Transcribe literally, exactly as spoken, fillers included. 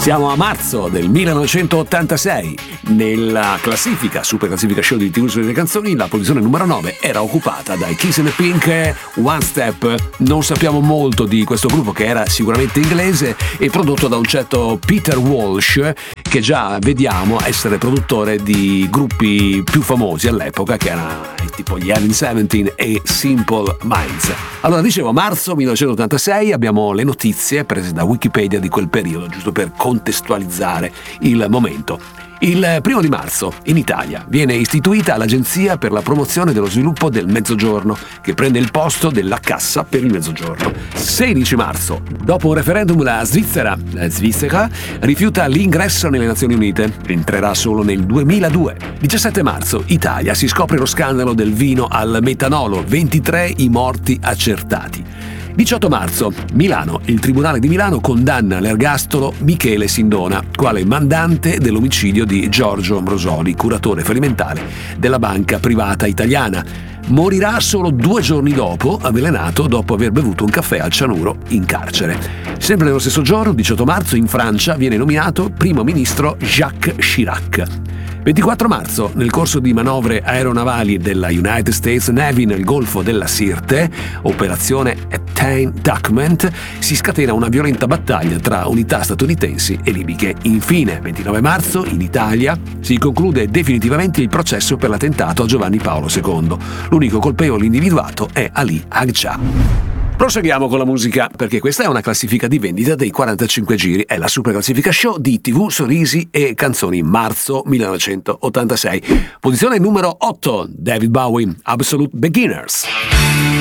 Siamo a marzo del millenovecentottantasei. Nella classifica, super classifica show di tivù sulle canzoni, la posizione numero nove era occupata dai Kiss and the Pink, One Step. Non sappiamo molto di questo gruppo, che era sicuramente inglese e prodotto da un certo Peter Walsh, che già vediamo essere produttore di gruppi più famosi all'epoca, che erano tipo gli Having Seventeen e Simple Minds. Allora, dicevo, marzo millenovecentottantasei, abbiamo le notizie prese da Wikipedia di quel periodo, giusto per contestualizzare il momento. Il primo di marzo, in Italia, viene istituita l'Agenzia per la promozione dello sviluppo del Mezzogiorno, che prende il posto della Cassa per il Mezzogiorno. sedici marzo, dopo un referendum, la Svizzera, la Svizzera rifiuta l'ingresso nelle Nazioni Unite. Entrerà solo nel duemiladue. diciassette marzo, Italia, si scopre lo scandalo del vino al metanolo, ventitré i morti accertati. diciotto marzo, Milano. Il Tribunale di Milano condanna all'ergastolo Michele Sindona, quale mandante dell'omicidio di Giorgio Ambrosoli, curatore fallimentare della banca privata italiana. Morirà solo due giorni dopo, avvelenato dopo aver bevuto un caffè al cianuro in carcere. Sempre nello stesso giorno, diciotto marzo, in Francia viene nominato primo ministro Jacques Chirac. ventiquattro marzo, nel corso di manovre aeronavali della United States Navy nel golfo della Sirte, operazione Attainment, si scatena una violenta battaglia tra unità statunitensi e libiche. Infine, ventinove marzo, in Italia, si conclude definitivamente il processo per l'attentato a Giovanni Paolo secondo. L'unico colpevole individuato è Ali Agca. Proseguiamo con la musica, perché questa è una classifica di vendita dei quarantacinque giri, è la super classifica show di tivù, sorrisi e canzoni, marzo millenovecentottantasei. Posizione numero otto, David Bowie, Absolute Beginners.